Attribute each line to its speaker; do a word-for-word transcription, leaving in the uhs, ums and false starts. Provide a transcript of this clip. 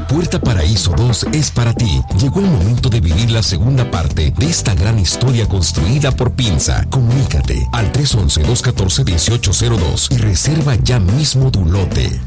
Speaker 1: Puerta Paraíso dos es para ti. Llegó el momento de vivir la segunda parte de esta gran historia construida por Pinza. Comunícate al tres once, dos catorce, dieciocho cero dos y reserva ya mismo tu lote.